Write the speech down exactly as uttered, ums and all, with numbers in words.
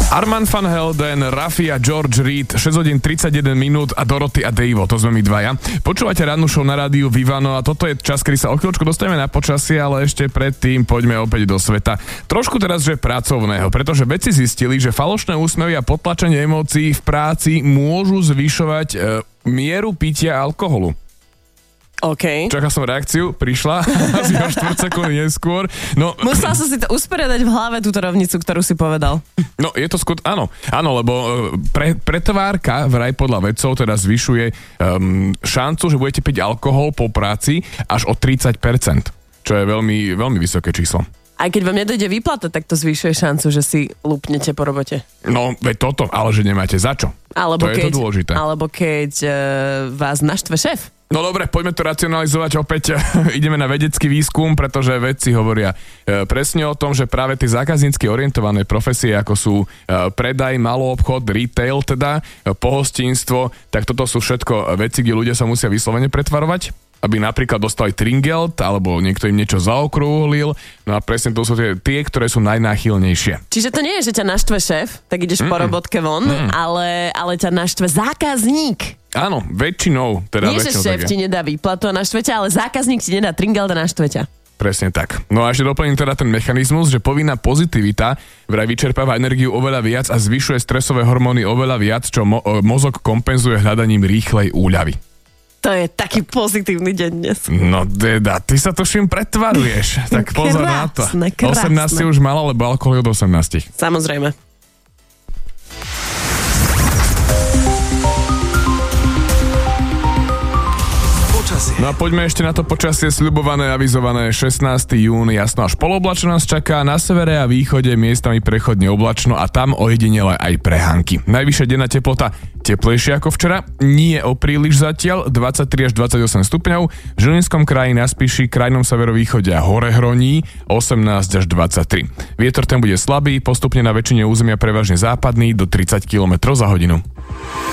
Armand van Helden, Rafi a George Reed, šesť hodín tridsaťjeden minút a Dorothy a Dave'o, to sme my dvaja. Počúvate rannú show na rádiu Vivano a toto je čas, kedy sa o chvíľočku dostaneme na počasie, ale ešte predtým poďme opäť do sveta. Trošku teraz, že pracovného, pretože vedci zistili, že falošné úsmevy a potlačenie emócií v práci môžu zvyšovať e, mieru pitia alkoholu. OK. Čakal som reakciu, prišla asi o štvrť sekundy neskôr. No, musel som si to usporiadať v hlave, túto rovnicu, ktorú si povedal. No, je to skut... Áno, áno, lebo pre, pretvárka vraj podľa vedcov teda zvyšuje um, šancu, že budete piť alkohol po práci až o tridsať percent, čo je veľmi, veľmi vysoké číslo. Aj keď vám nedojde výplata, tak to zvyšuje šancu, že si lúpnete po robote. No, veď toto, ale že nemáte za čo. Alebo to keď, je to dôležité. Alebo keď uh, vás naštve šéf. No dobre, poďme to racionalizovať opäť. Ideme na vedecký výskum, pretože vedci hovoria e, presne o tom, že práve tie zákaznícky orientované profesie, ako sú e, predaj, maloobchod, retail, teda e, pohostinstvo, tak toto sú všetko veci, kde ľudia sa musia vyslovene pretvarovať, aby napríklad dostali tringelt, alebo niekto im niečo zaokrúhlil. No a presne to sú tie, tie ktoré sú najnáchylnejšie. Čiže to nie je, že ťa naštve šéf, tak ideš Mm-mm. po robotke von, Mm-mm. ale, ale ťa naštve zákazník. Áno, väčšinou. Teda nie, že šéf ti nedá výplatu a naštve ťa, ale zákazník ti nedá tringelt a naštve ťa. Presne tak. No a ešte doplním teda ten mechanizmus, že povinná pozitivita vraj vyčerpáva energiu oveľa viac a zvyšuje stresové hormóny oveľa viac, čo mo- mozog kompenzuje hľadaním rýchlej úľavy. To je taký pozitívny deň dnes. No teda, ty sa tuším pretvaruješ. Tak pozor na to. Krásne. osemnásť už mala, lebo alkohol od osemnástich. Samozrejme. No a poďme ešte na to počasie sľubované, avizované šestnásteho júna. Jasno, až poloblačno nás čaká, na severe a východe miestami prechodne oblačno a tam ojedinele aj prehánky. Najvyššia denná teplota teplejšia ako včera, nie o príliš zatiaľ, dvadsaťtri až dvadsaťosem stupňov, v Žilinskom kraji, na Spiši, krajnom severovýchode a Horehroní osemnásť až dvadsaťtri. Vietor ten bude slabý, postupne na väčšine územia prevažne západný do tridsať kilometrov za hodinu.